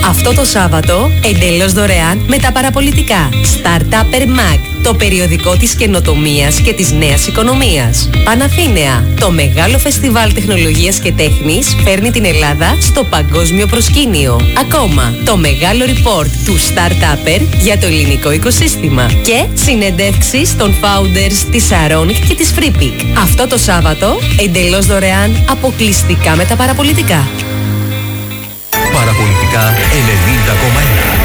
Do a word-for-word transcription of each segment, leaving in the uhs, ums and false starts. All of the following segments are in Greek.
Αυτό το Σάββατο, εντελώς δωρεάν με τα παραπολιτικά. Startupper Mag, το περιοδικό της καινοτομίας και της νέας οικονομίας. Παναθήναια, το μεγάλο φεστιβάλ τεχνολογίας και τέχνης φέρνει την Ελλάδα στο παγκόσμιο προσκήνιο. Ακόμα, το μεγάλο report του Startupper για το ελληνικό οικοσύστημα. Και συνεντεύξεις των founders της Saronic και της FreePic. Αυτό το Σάββατο, εντελώς δωρεάν, αποκλειστικά με τα παραπολιτικά. Παραπολιτικά ενενήντα κόμμα ένα.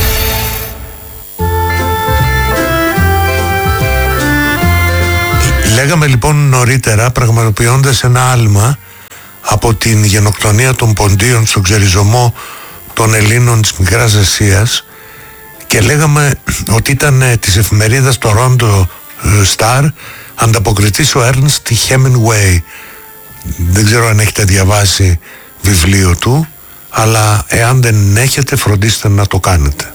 Λέγαμε λοιπόν νωρίτερα, πραγματοποιώντας ένα άλμα από την γενοκτονία των Ποντίων στον ξεριζωμό των Ελλήνων της Μικράς Ασίας, και λέγαμε ότι ήταν ε, της εφημερίδας το Rondo Star ανταποκριτής ο Ernest Hemingway. Δεν ξέρω αν έχετε διαβάσει βιβλίο του, αλλά εάν δεν έχετε, φροντίστε να το κάνετε.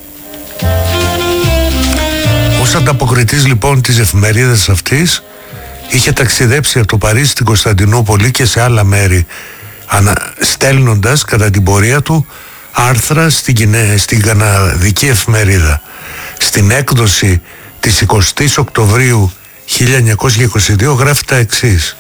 Ως ανταποκριτής λοιπόν της εφημερίδας αυτής, είχε ταξιδέψει από το Παρίσι στην Κωνσταντινούπολη και σε άλλα μέρη, στέλνοντας κατά την πορεία του άρθρα στην, στην καναδική εφημερίδα. Στην έκδοση της εικοστής Οκτωβρίου χίλια εννιακόσια είκοσι δύο γράφει τα εξής: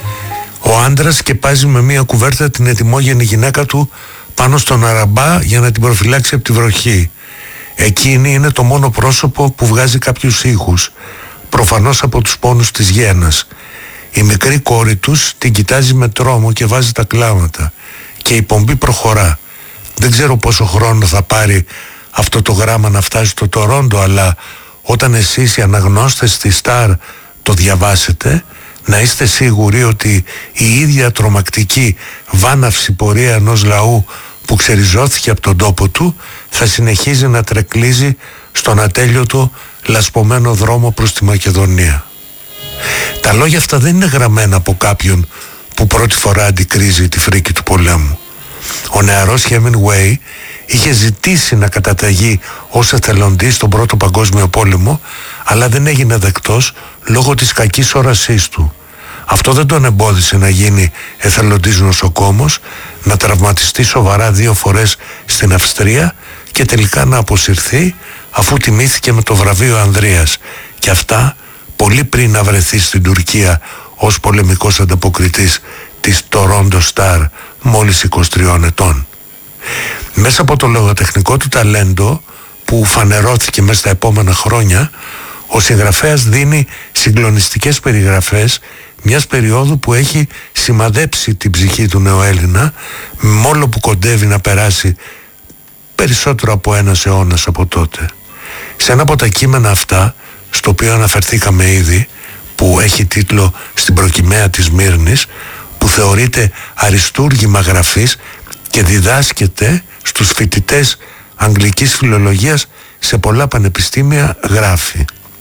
ο άντρας σκεπάζει με μια κουβέρτα την ετοιμόγενη γυναίκα του πάνω στον αραμπά για να την προφυλάξει από τη βροχή. Εκείνη είναι το μόνο πρόσωπο που βγάζει κάποιους ήχους, προφανώς από τους πόνους της γένας. Η μικρή κόρη τους την κοιτάζει με τρόμο και βάζει τα κλάματα, και η πομπή προχωρά. Δεν ξέρω πόσο χρόνο θα πάρει αυτό το γράμμα να φτάσει στο Τορόντο, αλλά όταν εσείς οι αναγνώστες της Star το διαβάσετε, να είστε σίγουροι ότι η ίδια τρομακτική βάναυση πορεία ενός λαού που ξεριζώθηκε από τον τόπο του θα συνεχίζει να τρεκλίζει στον ατέλειωτο λασπωμένο δρόμο προς τη Μακεδονία. Τα λόγια αυτά δεν είναι γραμμένα από κάποιον που πρώτη φορά αντικρίζει τη φρίκη του πολέμου. Ο νεαρός Hemingway είχε ζητήσει να καταταγεί ως εθελοντής στον Πρώτο Παγκόσμιο Πόλεμο, αλλά δεν έγινε δεκτός λόγω της κακής όρασής του. Αυτό δεν τον εμπόδισε να γίνει εθελοντής νοσοκόμος, να τραυματιστεί σοβαρά δύο φορές στην Αυστρία και τελικά να αποσυρθεί, αφού τιμήθηκε με το βραβείο Ανδρείας, και αυτά πολύ πριν να βρεθεί στην Τουρκία ως πολεμικός ανταποκριτής της Toronto Star μόλις είκοσι τριών ετών. Μέσα από το λογοτεχνικό του ταλέντο που φανερώθηκε μέσα στα επόμενα χρόνια, ο συγγραφέας δίνει συγκλονιστικές περιγραφές μιας περίοδου που έχει σημαδέψει την ψυχή του νεοέλληνα, μόλο που κοντεύει να περάσει περισσότερο από ένας αιώνας από τότε. Σε ένα από τα κείμενα αυτά, στο οποίο αναφερθήκαμε ήδη, που έχει τίτλο «Στην προκυμαία της Μύρνης», που θεωρείται αριστούργημα γραφής και διδάσκεται στους φοιτητές αγγλικής φιλολογίας σε πολλά πανεπιστήμια, γράφει: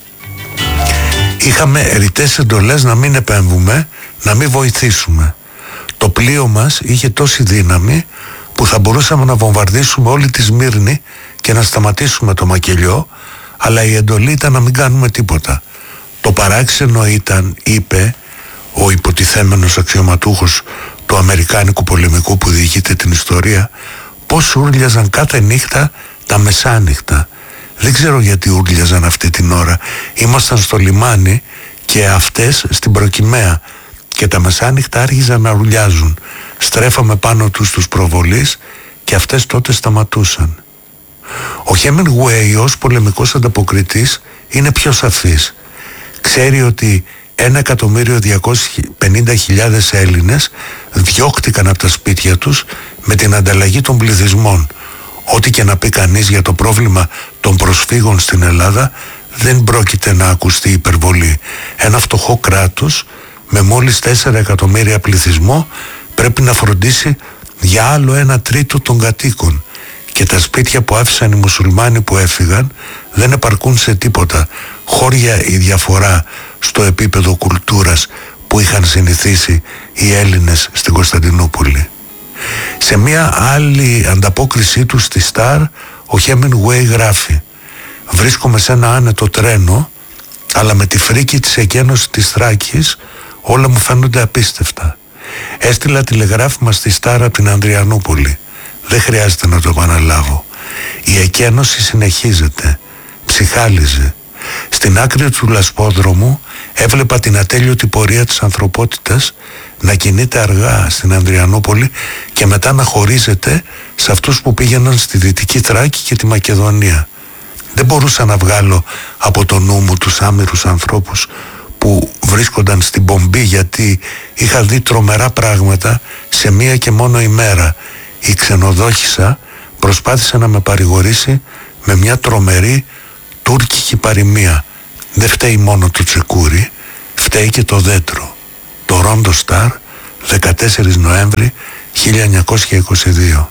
είχαμε ρητές εντολές να μην επέμβουμε, να μην βοηθήσουμε. Το πλοίο μας είχε τόση δύναμη που θα μπορούσαμε να βομβαρδίσουμε όλη τη Σμύρνη και να σταματήσουμε το μακελιό, αλλά η εντολή ήταν να μην κάνουμε τίποτα. Το παράξενο ήταν, είπε ο υποτιθέμενος αξιωματούχος του αμερικάνικου πολεμικού που διηγείται την ιστορία, πως ούρλιαζαν κάθε νύχτα τα μεσάνυχτα. Δεν ξέρω γιατί ούρλιαζαν αυτή την ώρα. Ήμασταν στο λιμάνι και αυτές στην προκυμαία, και τα μεσάνυχτα άρχιζαν να ουρλιάζουν. Στρέφαμε πάνω τους τους προβολείς και αυτές τότε σταματούσαν. Ο Hemingway ως πολεμικός ανταποκριτής είναι πιο σαφής. Ξέρει ότι ένα εκατομμύριο διακόσιες πενήντα χιλιάδες Έλληνες διώχτηκαν από τα σπίτια τους με την ανταλλαγή των πληθυσμών. Ό,τι και να πει κανείς για το πρόβλημα των προσφύγων στην Ελλάδα, δεν πρόκειται να ακουστεί υπερβολή. Ένα φτωχό κράτος με μόλις τέσσερα εκατομμύρια πληθυσμό πρέπει να φροντίσει για άλλο ένα τρίτο των κατοίκων, και τα σπίτια που άφησαν οι μουσουλμάνοι που έφυγαν δεν επαρκούν σε τίποτα, χώρια η διαφορά στο επίπεδο κουλτούρας που είχαν συνηθίσει οι Έλληνες στην Κωνσταντινούπολη. Σε μια άλλη ανταπόκρισή του στη Star, ο Hemingway γράφει: βρίσκομαι σε ένα άνετο τρένο, αλλά με τη φρίκη της εκένωσης της Θράκης όλα μου φαίνονται απίστευτα. Έστειλα τηλεγράφημα στη Star από την Ανδριανούπολη. Δεν χρειάζεται να το επαναλάβω. Η εκένωση συνεχίζεται, ψυχάλιζε. Στην άκρη του λασπόδρομου έβλεπα την ατέλειωτη πορεία της ανθρωπότητας να κινείται αργά στην Ανδριανούπολη και μετά να χωρίζεται σε αυτούς που πήγαιναν στη Δυτική Θράκη και τη Μακεδονία. Δεν μπορούσα να βγάλω από το νου μου τους άμυρους ανθρώπους που βρίσκονταν στην πομπή, γιατί είχα δει τρομερά πράγματα σε μία και μόνο ημέρα. Η ξενοδόχισσα προσπάθησε να με παρηγορήσει με μια τρομερή τουρκική παροιμία. Δεν φταίει μόνο το τσεκούρι, φταίει και το δέντρο. Το Ρόντο Σταρ, δεκατέσσερις Νοέμβρη χίλια εννιακόσια είκοσι δύο.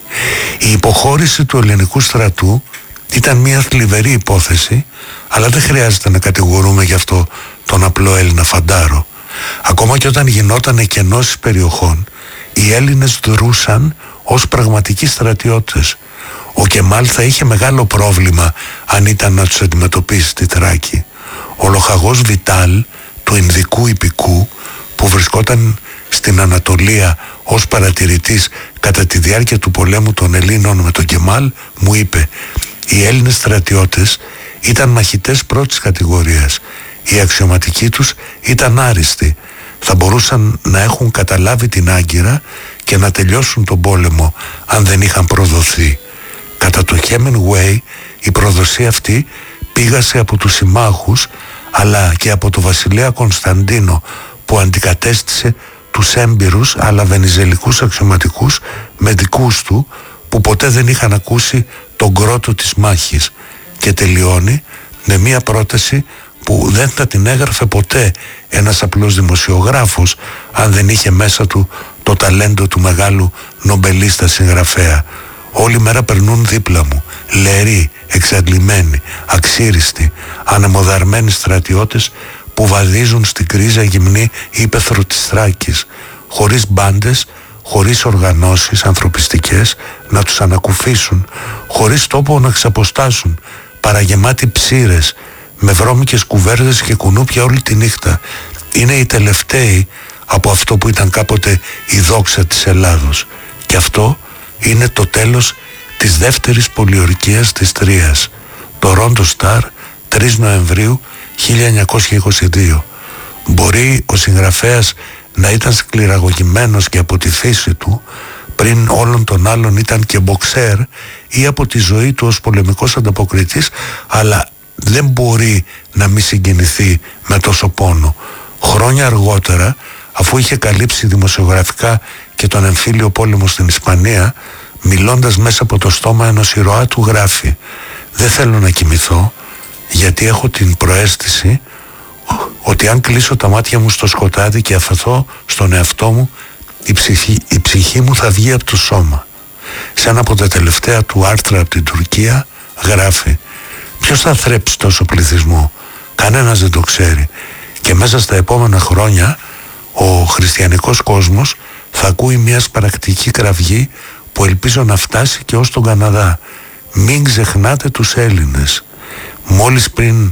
Η υποχώρηση του ελληνικού στρατού ήταν μια θλιβερή υπόθεση, αλλά δεν χρειάζεται να κατηγορούμε γι' αυτό τον απλό Έλληνα φαντάρο. Ακόμα και όταν γινόταν εκενώσεις περιοχών, οι Έλληνες δρούσαν ως πραγματικοί στρατιώτες. Ο Κεμάλ θα είχε μεγάλο πρόβλημα αν ήταν να τους αντιμετωπίσει στη Θράκη. Ο λοχαγός Βιτάλ του Ινδικού Ιππικού, που βρισκόταν στην Ανατολία ως παρατηρητής κατά τη διάρκεια του πολέμου των Ελλήνων με τον Κεμάλ, μου είπε: οι Έλληνες στρατιώτες ήταν μαχητές πρώτης κατηγορίας. Οι αξιωματικοί τους ήταν άριστοι. Θα μπορούσαν να έχουν καταλάβει την Άγκυρα και να τελειώσουν τον πόλεμο αν δεν είχαν προδοθεί. Κατά το Hemingway η προδοσία αυτή πήγασε από τους συμμάχους, αλλά και από το βασιλέα Κωνσταντίνο, που αντικατέστησε τους έμπειρους αλλά βενιζελικούς αξιωματικούς με δικούς του που ποτέ δεν είχαν ακούσει τον κρότο της μάχης. Και τελειώνει με μία πρόταση που δεν θα την έγραφε ποτέ ένας απλός δημοσιογράφος αν δεν είχε μέσα του το ταλέντο του μεγάλου νομπελίστα συγγραφέα. Όλη μέρα περνούν δίπλα μου λεροί, εξαντλημένοι, αξίριστοι, ανεμοδαρμένοι στρατιώτες που βαδίζουν στην κρίζα γυμνή ύπαιθρο της Θράκης, χωρίς μπάντες, χωρίς οργανώσεις ανθρωπιστικές να τους ανακουφίσουν, χωρίς τόπο να ξαποστάσουν, παραγεμάτοι ψήρες, με βρώμικες κουβέρδες και κουνούπια όλη τη νύχτα. Είναι οι τελευταίοι από αυτό που ήταν κάποτε η δόξα της Ελλάδος. Και αυτό είναι το τέλος της δεύτερης πολιορκίας της Τρίας. Το Ρόντο Σταρ, τρεις Νοεμβρίου χίλια εννιακόσια είκοσι δύο. Μπορεί ο συγγραφέας να ήταν σκληραγωγημένος και από τη φύση του, πριν όλων των άλλων ήταν και μποξέρ, ή από τη ζωή του ως πολεμικός ανταποκριτής, αλλά δεν μπορεί να μη συγκινηθεί με τόσο πόνο. Χρόνια αργότερα, αφού είχε καλύψει δημοσιογραφικά και τον εμφύλιο πόλεμο στην Ισπανία, μιλώντας μέσα από το στόμα ενός ηρωά του, γράφει: «Δεν θέλω να κοιμηθώ, γιατί έχω την προαίσθηση ότι αν κλείσω τα μάτια μου στο σκοτάδι και αφαθώ στον εαυτό μου, η ψυχή, η ψυχή μου θα βγει από το σώμα». Σε ένα από τα τελευταία του άρθρα από την Τουρκία γράφει: «Ποιος θα θρέψει τόσο πληθυσμό? Κανένας δεν το ξέρει. Και μέσα στα επόμενα χρόνια ο χριστιανικός κόσμος θα ακούει μια σπαρακτική κραυγή που ελπίζω να φτάσει και ως τον Καναδά. Μην ξεχνάτε τους Έλληνες». Μόλις πριν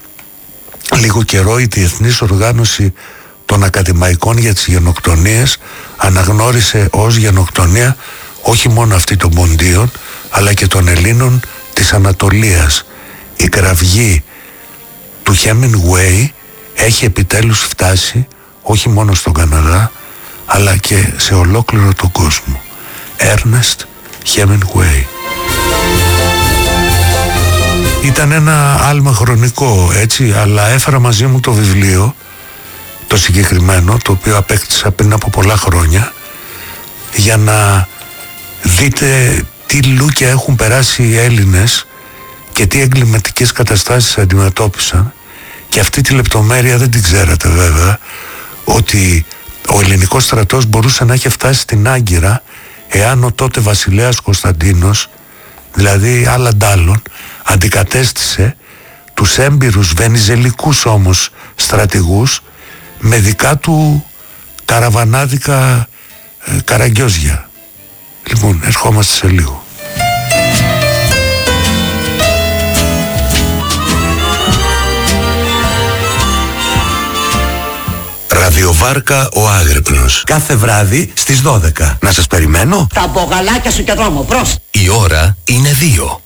λίγο καιρό η Διεθνής Οργάνωση των Ακαδημαϊκών για τις Γενοκτονίες αναγνώρισε ως γενοκτονία όχι μόνο αυτή των Ποντίων, αλλά και των Ελλήνων της Ανατολίας. Η κραυγή του Hemingway έχει επιτέλους φτάσει όχι μόνο στον Καναδά, αλλά και σε ολόκληρο τον κόσμο. Ernest Hemingway. Ήταν ένα άλμα χρονικό, έτσι, αλλά έφερα μαζί μου το βιβλίο, το συγκεκριμένο, το οποίο απέκτησα πριν από πολλά χρόνια, για να δείτε τι λούκια έχουν περάσει οι Έλληνες και τι εγκληματικές καταστάσεις αντιμετώπισαν. Και αυτή τη λεπτομέρεια δεν την ξέρατε βέβαια, ότι ο ελληνικός στρατός μπορούσε να έχει φτάσει στην Άγκυρα εάν ο τότε βασιλέας Κωνσταντίνος, δηλαδή άλλαντάλλον, αντικατέστησε τους έμπειρους βενιζελικούς όμως στρατηγούς με δικά του καραβανάδικα ε, καραγκιόζια. Λοιπόν, ερχόμαστε σε λίγο. Ραδιοβάρκα ο Άγρυπνος. Κάθε βράδυ στις δώδεκα. Να σας περιμένω. Τα μπογαλάκια σου και δρόμο, μπρος. Η ώρα είναι δύο.